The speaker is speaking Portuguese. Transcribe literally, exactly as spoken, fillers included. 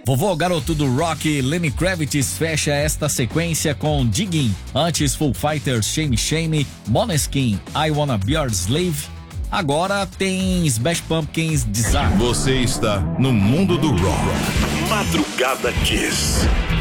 Vovô Garoto do Rock, Lenny Kravitz fecha esta sequência com Digging, antes Foo Fighters, Shame Shame, Måneskin, I Wanna Be Your Slave. Agora tem Smash Pumpkins, Desire. Você está no mundo do rock. Madrugada Kiss.